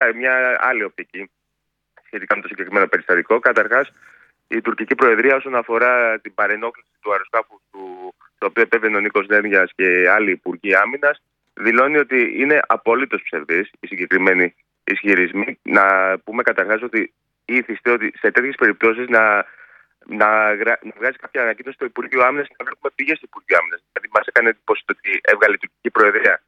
μια άλλη οπτική σχετικά με το συγκεκριμένο περιστατικό. Καταρχάς, η τουρκική προεδρία, όσον αφορά την παρενόχληση του αεροσκάφους το οποίο επέβαινε ο Νίκος Δένδιας και άλλοι υπουργοί άμυνας, δηλώνει ότι είναι απολύτως ψευδής οι συγκεκριμένοι ισχυρισμοί. Να πούμε καταρχάς ότι ήθιστε ότι σε τέτοιες περιπτώσεις να βγάζει κάποια ανακοίνωση στο Υπουργείο Άμυνας και να βλέπουμε πηγές του Υπουργείου Άμυνας. Δηλαδή, μας έκανε εντύπωση ότι έβγαλε η τουρκική προεδρία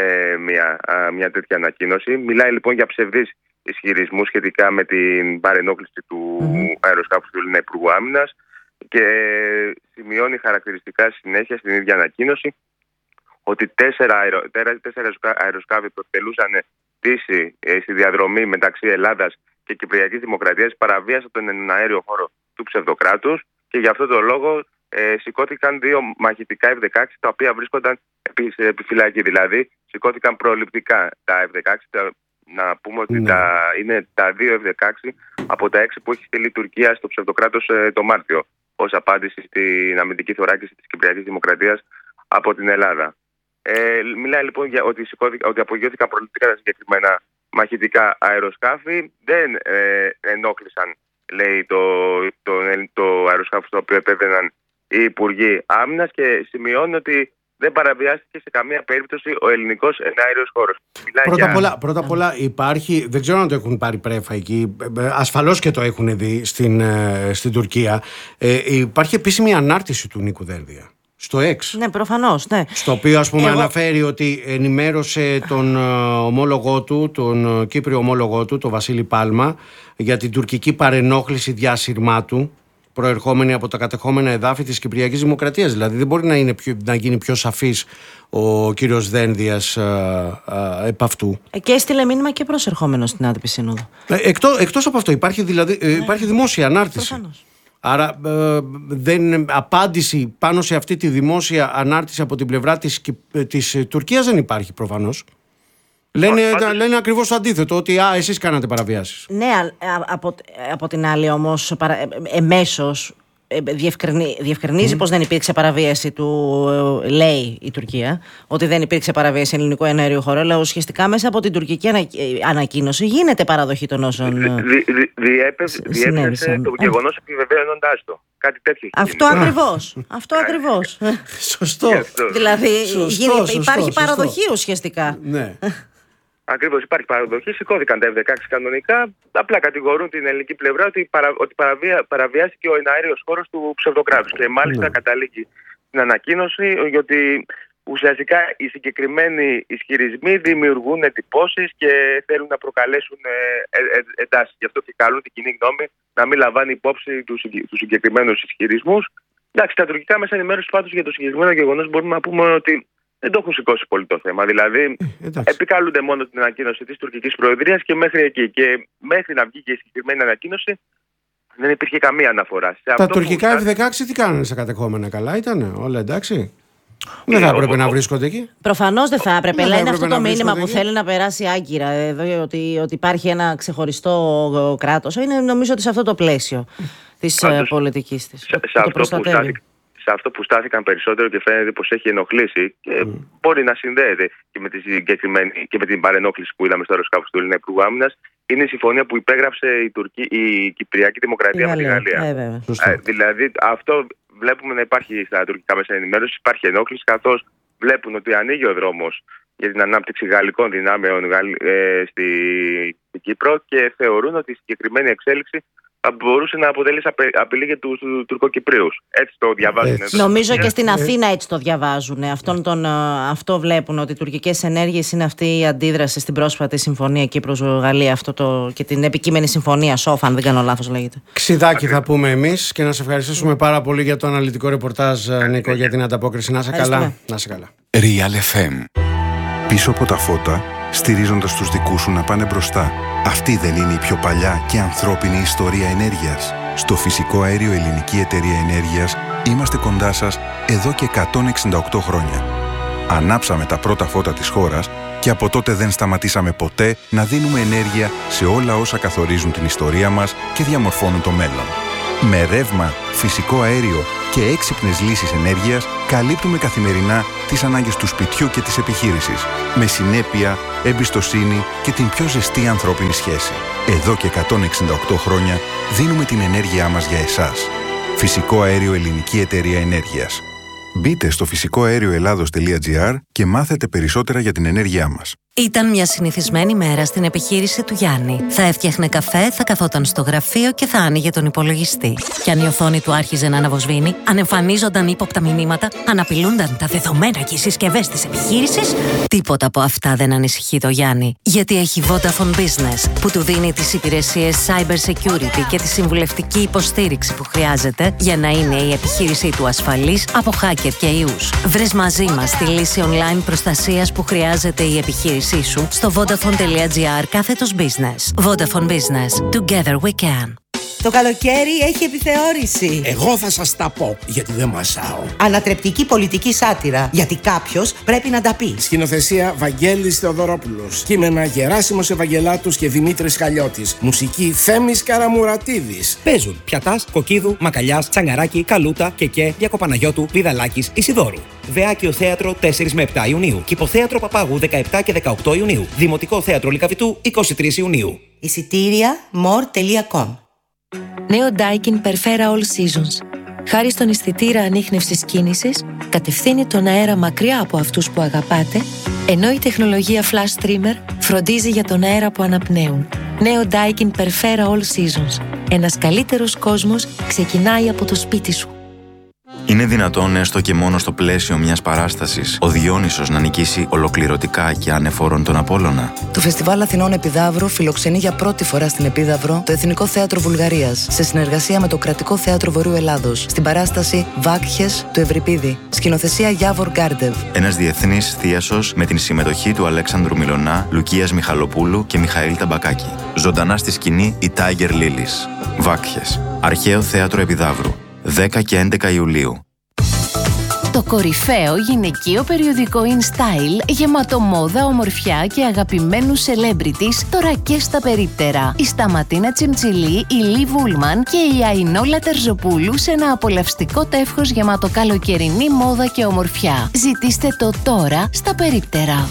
μια τέτοια ανακοίνωση. Μιλάει λοιπόν για ψευδείς ισχυρισμούς σχετικά με την παρενόχληση του αεροσκάφους του Έλληνα Υπουργού Άμυνας και σημειώνει χαρακτηριστικά συνέχεια στην ίδια ανακοίνωση ότι 4 αεροσκάφη που εκτελούσαν πτήση στη διαδρομή μεταξύ Ελλάδας και Κυπριακής Δημοκρατίας παραβίασαν τον εναέριο χώρο του ψευδοκράτους και γι' αυτό το λόγο σηκώθηκαν 2 μαχητικά F-16 τα οποία βρίσκονταν σε επιφυλακή. Δηλαδή σηκώθηκαν προληπτικά τα F-16. Να πούμε ότι είναι τα 2 F-16 από τα 6 που έχει στείλει η Τουρκία στο ψευδοκράτος το Μάρτιο ως απάντηση στην αμυντική θωράκιση της Κυπριακής Δημοκρατίας από την Ελλάδα. Μιλάει λοιπόν για ότι απογειώθηκαν προληπτικά τα συγκεκριμένα μαχητικά αεροσκάφη. Δεν ενόχλησαν, λέει, το αεροσκάφος το οποίο επέβαιναν οι Υπουργοί Άμυνας και σημειώνει ότι δεν παραβιάστηκε σε καμία περίπτωση ο ελληνικός εναέριος χώρος. Πρώτα απ' όλα υπάρχει, δεν ξέρω αν το έχουν πάρει πρέφα εκεί, ασφαλώς και το έχουν δει στην Τουρκία. Υπάρχει επίσημη ανάρτηση του Νίκου Δένδια στο X. Ναι, προφανώς, ναι. Στο οποίο, ας πούμε, αναφέρει ότι ενημέρωσε τον ομόλογό του, τον Κύπριο ομόλογό του, τον Βασίλη Πάλμα, για την τουρκική παρενόχληση διασυρμάτου προερχόμενη από τα κατεχόμενα εδάφη της Κυπριακής Δημοκρατίας. Δηλαδή δεν μπορεί να γίνει πιο σαφής ο κύριος Δένδιας επ' αυτού. Και έστειλε μήνυμα και προσερχόμενο στην άτυπη σύνοδο. Εκτός από αυτό υπάρχει δημόσια ανάρτηση. Προφανώς. Άρα απάντηση πάνω σε αυτή τη δημόσια ανάρτηση από την πλευρά της Τουρκίας δεν υπάρχει προφανώς. Λένε ακριβώς το αντίθετο, ότι εσείς κάνατε παραβιάσεις. Ναι, από την άλλη όμως εμέσως διευκρινίζει πως δεν υπήρξε παραβίαση λέει η Τουρκία, ότι δεν υπήρξε παραβίαση ελληνικού εναέριου χώρου, αλλά ουσιαστικά μέσα από την τουρκική ανακοίνωση γίνεται παραδοχή των όσων διέπεσε το γεγονός επιβεβαιώνοντάς το. Κάτι τέτοιο. Αυτό ακριβώς. Σωστό. Δηλαδή υπάρχει παραδοχή ουσιαστικά. Ναι. Ακριβώς, υπάρχει παραδοχή. Σηκώθηκαν τα F-16 κανονικά. Απλά κατηγορούν την ελληνική πλευρά ότι παραβιάστηκε ο εναέριος χώρος του ψευδοκράτους. Και μάλιστα καταλήγει στην ανακοίνωση ότι ουσιαστικά οι συγκεκριμένοι ισχυρισμοί δημιουργούν εντυπώσεις και θέλουν να προκαλέσουν εντάσεις. Γι' αυτό και καλούν την κοινή γνώμη να μην λαμβάνει υπόψη τους συγκεκριμένους ισχυρισμούς. Εντάξει, τα τουρκικά μέσα ενημέρωση πάντως για το συγκεκριμένο γεγονός μπορούμε να πούμε ότι δεν το έχουν σηκώσει πολύ το θέμα. Δηλαδή, επικαλούνται μόνο την ανακοίνωση της τουρκικής προεδρίας και μέχρι εκεί. Και μέχρι να βγει και η συγκεκριμένη ανακοίνωση, δεν υπήρχε καμία αναφορά. Τα τουρκικά F-16 τι κάνανε σε κατεχόμενα, καλά ήτανε, όλα εντάξει. Δεν θα έπρεπε να βρίσκονται εκεί. Προφανώς δεν θα έπρεπε. Λένε αυτό το μήνυμα που θέλει να περάσει άγκυρα εδώ, ότι υπάρχει ένα ξεχωριστό κράτος. Είναι νομίζω ότι σε αυτό το πλαίσιο της πολιτικής της. Σε αυτό που στάθηκαν περισσότερο και φαίνεται πως έχει ενοχλήσει και μπορεί να συνδέεται και με την παρενόχληση που είδαμε στο αεροσκάφος του Έλληνα Υπουργού Άμυνας, είναι η συμφωνία που υπέγραψε η Κυπριακή Δημοκρατία με τη Γαλλία. Δηλαδή αυτό βλέπουμε να υπάρχει στα τουρκικά μέσα ενημέρωση, υπάρχει ενόχληση, καθώς βλέπουν ότι ανοίγει ο δρόμος για την ανάπτυξη γαλλικών δυνάμεων στην Κύπρο και θεωρούν ότι η συγκεκριμένη εξέλιξη θα μπορούσε να αποτελεί απειλή για τους Τουρκοκυπρίους. Έτσι το διαβάζουν. Νομίζω και στην Αθήνα έτσι το διαβάζουν. Αυτό βλέπουν, ότι οι τουρκικές ενέργειες είναι αυτή η αντίδραση στην πρόσφατη συμφωνία Κύπρος-Γαλλία και την επικείμενη συμφωνία ΣΟΦ, αν δεν κάνω λάθος λέγεται. Ξιδάκι θα πούμε εμείς και να σε ευχαριστήσουμε πάρα πολύ για το αναλυτικό ρεπορτάζ, Νίκο, για την ανταπόκριση. Να είσαι καλά. Real FM. Πίσω από τα φώτα, στηρίζοντας τους δικούς σου να πάνε μπροστά. Αυτή δεν είναι η πιο παλιά και ανθρώπινη ιστορία ενέργειας? Στο Φυσικό Αέριο Ελληνική Εταιρεία Ενέργειας είμαστε κοντά σας εδώ και 168 χρόνια. Ανάψαμε τα πρώτα φώτα της χώρας και από τότε δεν σταματήσαμε ποτέ να δίνουμε ενέργεια σε όλα όσα καθορίζουν την ιστορία μας και διαμορφώνουν το μέλλον. Με ρεύμα, φυσικό αέριο και έξυπνες λύσεις ενέργειας καλύπτουμε καθημερινά τις ανάγκες του σπιτιού και της επιχείρησης, με συνέπεια, εμπιστοσύνη και την πιο ζεστή ανθρώπινη σχέση. Εδώ και 168 χρόνια δίνουμε την ενέργειά μας για εσάς. Φυσικό αέριο Ελληνική Εταιρεία Ενέργειας. Μπείτε στο φυσικοαέρioελλάδος.gr και μάθετε περισσότερα για την ενέργειά μας. Ήταν μια συνηθισμένη μέρα στην επιχείρηση του Γιάννη. Θα έφτιαχνε καφέ, θα καθόταν στο γραφείο και θα άνοιγε τον υπολογιστή. Και αν η οθόνη του άρχιζε να αναβοσβήνει, αν εμφανίζονταν ύποπτα μηνύματα, αν απειλούνταν τα δεδομένα και οι συσκευές της επιχείρησης, τίποτα από αυτά δεν ανησυχεί το Γιάννη. Γιατί έχει Vodafone Business, που του δίνει τις υπηρεσίες cyber security και τη συμβουλευτική υποστήριξη που χρειάζεται για να είναι η επιχείρησή του ασφαλής από hacker και ιούς. Βρες μαζί μας τη λύση online προστασίας που χρειάζεται η επιχείρηση σου στο vodafone.gr/business. Vodafone Business. Together we can. Το καλοκαίρι έχει επιθεώρηση. Εγώ θα σας τα πω, γιατί δεν μασάω. Ανατρεπτική πολιτική σάτυρα, γιατί κάποιος πρέπει να τα πει. Σκηνοθεσία Βαγγέλης Θεοδωρόπουλος. Κείμενα Γεράσιμος Ευαγγελάτος και Δημήτρης Χαλιώτης. Μουσική Θέμης Καραμουρατίδης. Παίζουν Πιατάς, Κοκκίδου, Μακαλιάς, Τσαγκαράκη, Καλούτα, Κεκέ, Διακοπαναγιώτου, Βιδαλάκης, Ισιδόρου. Δεάκιο Θέατρο 4 με 7 Ιουνίου. Κηποθέατρο Παπάγου 17 και 18 Ιουνίου. Δημοτικό Θέατρο Λυκαβητού 23 Ιουνίου. Εισιτήρια more.com. Νέο Daikin Perfera All Seasons. Χάρη στον αισθητήρα ανίχνευσης κίνησης, κατευθύνει τον αέρα μακριά από αυτούς που αγαπάτε, ενώ η τεχνολογία Flash Streamer φροντίζει για τον αέρα που αναπνέουν. Νέο Daikin Perfera All Seasons. Ένας καλύτερος κόσμος ξεκινάει από το σπίτι σου. Είναι δυνατόν έστω και μόνο στο πλαίσιο μιας παράστασης ο Διόνυσος να νικήσει ολοκληρωτικά και ανεφόρον τον Απόλλωνα? Το Φεστιβάλ Αθηνών Επιδαύρου φιλοξενεί για πρώτη φορά στην Επίδαυρο το Εθνικό Θέατρο Βουλγαρίας σε συνεργασία με το Κρατικό Θέατρο Βορείου Ελλάδος στην παράσταση Βάκχες του Ευρυπίδη. Σκηνοθεσία Γιάβορ Γκάρντεβ. Ένας διεθνής θίασος με την συμμετοχή του Αλέξανδρου Μιλωνά, Λουκίας Μιχαλοπούλου και Μιχαήλ Ταμπακάκη. Ζωντανά στη σκηνή η Tiger Lilies. Βάκχες. Αρχαίο Θέατρο Επιδαύρου. 10 και 11 Ιουλίου. Το κορυφαίο γυναικείο περιοδικό InStyle, γεμάτο μόδα, ομορφιά και αγαπημένους celebrities, τώρα και στα περίπτερα. Η Σταματίνα Τσιμτσιλή, η Λι Βούλμαν και η Αϊνόλα Τερζοπούλου σε ένα απολαυστικό τεύχος γεμάτο καλοκαιρινή μόδα και ομορφιά. Ζητήστε το τώρα στα περίπτερα.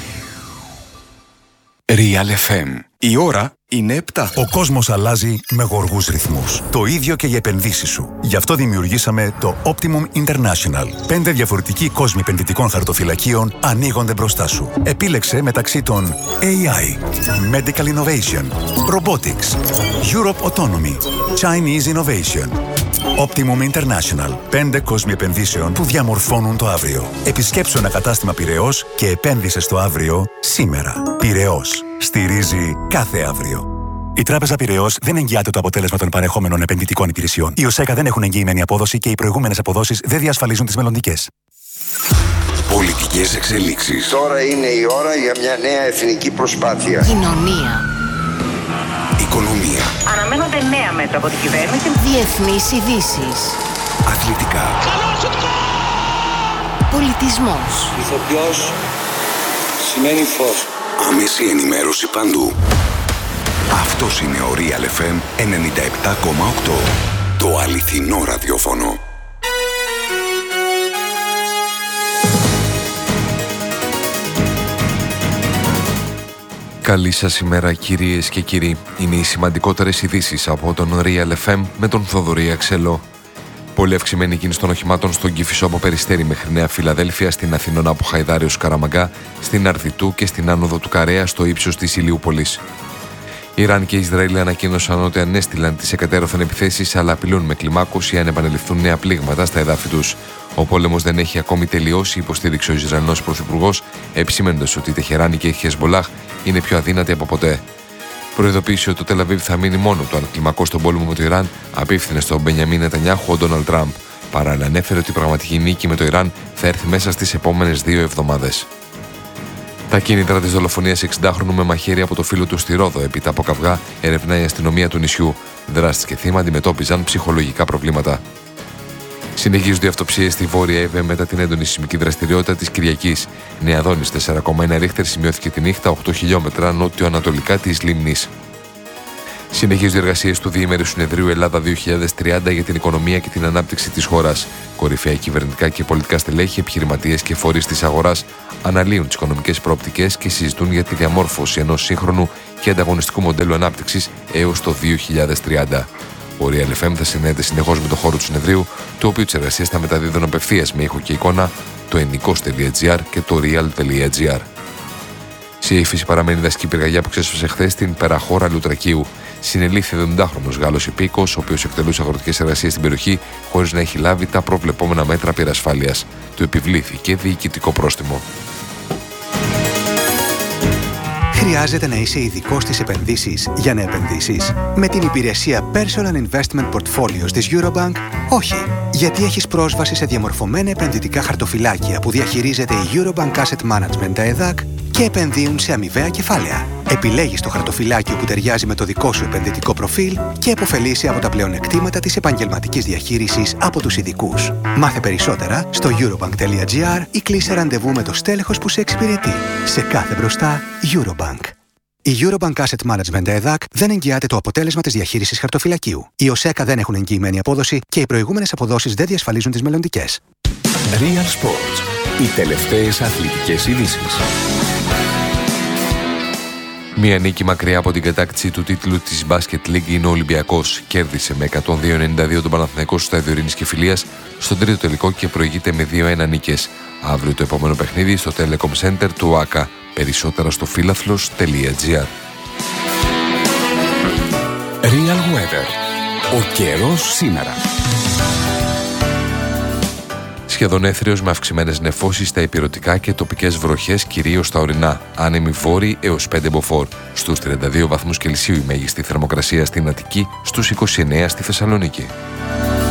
Real FM. Η ώρα είναι 7. Ο κόσμος αλλάζει με γοργούς ρυθμούς. Το ίδιο και οι επενδύσεις σου. Γι' αυτό δημιουργήσαμε το Optimum International. 5 διαφορετικοί κόσμοι επενδυτικών χαρτοφυλακίων ανοίγονται μπροστά σου. Επίλεξε μεταξύ των AI, Medical Innovation, Robotics, Europe Autonomy, Chinese Innovation. Optimum International. 5 κόσμοι επενδύσεων που διαμορφώνουν το αύριο. Επισκέψου ένα κατάστημα Πειραιώς και επένδυσε στο αύριο σήμερα. Πειραιώς. Στηρίζει κάθε αύριο. Η Τράπεζα Πειραιώς δεν εγγυάται το αποτέλεσμα των παρεχόμενων επενδυτικών υπηρεσιών. Οι ΟΣΕΚΑ δεν έχουν εγγυημένη απόδοση και οι προηγούμενες αποδόσεις δεν διασφαλίζουν τις μελλοντικές. Πολιτικές εξελίξεις. Τώρα είναι η ώρα για μια νέα εθνική προσπάθεια. Κοινωνία. Οικονομία. Αναμένονται νέα μέτρα από την κυβέρνηση. Διεθνείς ειδήσεις. Αθλητικά. Πολιτισμός. Ηθοποιός σημαίνει φως. Άμεση ενημέρωση παντού. Αυτός είναι ο Real FM 97,8. Το αληθινό ραδιόφωνο. Καλή σας ημέρα κυρίες και κύριοι. Είναι οι σημαντικότερες ειδήσεις από τον Real FM με τον Θοδωρή Αξελό. Πολύ αυξημένη κίνηση των οχημάτων στον Κηφισό από Περιστέρι μέχρι Νέα Φιλαδέλφια, στην Αθηνώνα από Χαϊδάριος Καραμαγκά, στην Αρδιτού και στην άνοδο του Καρέα στο ύψος της Ηλιούπολης. Ιράν και Ισραήλ ανακοίνωσαν ότι ανέστηλαν τις εκατέρωθεν επιθέσεις, αλλά απειλούν με κλιμάκωση αν επανεληφθούν νέα πλήγματα στα εδάφη τους. Ο πόλεμος δεν έχει ακόμη τελειώσει, υποστήριξε ο Ισραηλινός Πρωθυπουργός, επισημένοντας ότι η Τεχεράνη και η Χεσμολάχ είναι πιο αδύνατη από ποτέ. Προειδοποίησε ότι το Τελαβίβ θα μείνει μόνο του αν κλιμακώσει τον πόλεμο με το Ιράν, απίφθινε στον Μπενιαμίν Νετανιάχου ο Ντόναλντ Τραμπ. Παράλληλα, ανέφερε ότι η πραγματική νίκη με το Ιράν θα έρθει μέσα στις επόμενες 2 εβδομάδες. Τα κίνητρα της δολοφονίας 60χρονου με μαχαίρι από το φίλο του στη Ρόδο, έπειτα από καυγά, ερευνά η αστυνομία του νησιού. Δράστες και θύμα αντιμετώπιζαν ψυχολογικά προβλήματα. Συνεχίζονται οι αυτοψίες στη Βόρεια Εύβοια μετά την έντονη σεισμική δραστηριότητα της Κυριακής. Νέα Δόνης 4,1 ρίχτερ σημειώθηκε τη νύχτα 8 χιλιόμετρα νότιο-ανατολικά της λίμνης. Συνεχίζονται οι εργασίες του Διήμερου Συνεδρίου Ελλάδα 2030 για την οικονομία και την ανάπτυξη της χώρας. Κορυφαία κυβερνητικά και πολιτικά στελέχη, επιχειρηματίες και φορείς της αγοράς αναλύουν τις οικονομικές προοπτικές και συζητούν για τη διαμόρφωση ενός σύγχρονου και ανταγωνιστικού μοντέλου ανάπτυξης έως το 2030. Ο Real FM θα συνδέεται συνεχώς με το χώρο του συνεδρίου, το οποίο τις εργασίες θα μεταδίδουν απευθείας με ήχο και εικόνα το ενικός.gr και το real.gr. Σε ύφεση παραμένει η δασική πυρκαγιά που ξέσπασε χθες στην Περαχώρα Λουτρακίου. Συνελήφθη 70χρονος Γάλλος υπήκος, ο οποίος εκτελούσε αγροτικές εργασίες στην περιοχή χωρίς να έχει λάβει τα προβλεπόμενα μέτρα πυρασφάλειας. Του επιβλήθηκε διοικητικό πρόστιμο. Χρειάζεται να είσαι ειδικός στις επενδύσεις για να επενδύσεις? Με την υπηρεσία Personal Investment Portfolios της Eurobank, όχι. Γιατί έχεις πρόσβαση σε διαμορφωμένα επενδυτικά χαρτοφυλάκια που διαχειρίζεται η Eurobank Asset Management ΕΔΑΚ και επενδύουν σε αμοιβαία κεφάλαια. Επιλέγεις το χαρτοφυλάκιο που ταιριάζει με το δικό σου επενδυτικό προφίλ και επωφελείσαι από τα πλεονεκτήματα της επαγγελματικής διαχείρισης από τους ειδικούς. Μάθε περισσότερα στο eurobank.gr ή κλείσε ραντεβού με το στέλεχος που σε εξυπηρετεί. Σε κάθε μπροστά, Eurobank. Η Eurobank Asset Management ΕΔΑΚ δεν εγγυάται το αποτέλεσμα της διαχείρισης χαρτοφυλακίου. Οι ΟΣΕΚΑ δεν έχουν εγγυημένη απόδοση και οι προηγούμενες αποδόσεις δεν διασφαλίζουν τις μελλοντικές. Real Sports. Οι τελευταίες αθλητικές ειδήσεις. Μία νίκη μακριά από την κατάκτηση του τίτλου της Basket League είναι ο Ολυμπιακός. Κέρδισε με 102-92 τον Παναθηναϊκό στο Στάδιο Ειρήνης και Φιλίας στον τρίτο τελικό και προηγείται με 2-1 νίκες. Αύριο το επόμενο παιχνίδι στο Telecom Center του ΆΚΑ. Περισσότερα στο φίλαθλος.gr. Real Weather. Ο καιρός σήμερα. Σχεδόν έθριος με αυξημένες νεφώσεις στα ηπειρωτικά και τοπικές βροχές, κυρίως στα ορεινά. Άνεμοι βόρειοι έως 5 μποφόρ. Στους 32 βαθμούς Κελσίου η μέγιστη θερμοκρασία στην Αττική, στους 29 στη Θεσσαλονίκη.